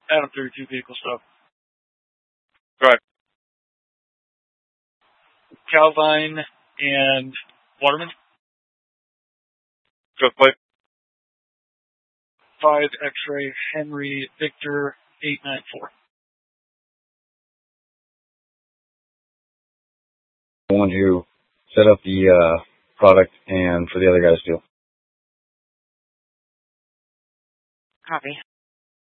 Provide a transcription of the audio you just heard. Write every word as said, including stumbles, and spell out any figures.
Adam thirty-two vehicle stuff. Right. Calvine and Waterman. Truck plate. five X-ray Henry Victor eight nine four. I want you set up the uh, product and for the other guys too. Copy.